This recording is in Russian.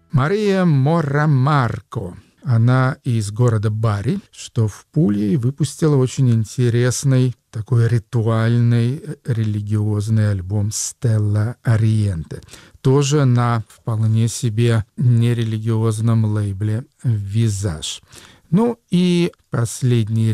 Мария Морамарко. Она из города Бари, что в Пулии, выпустила очень интересный такой ритуальный религиозный альбом «Стелла Ориенте». Тоже на вполне себе нерелигиозном лейбле «Визаж». Ну и последний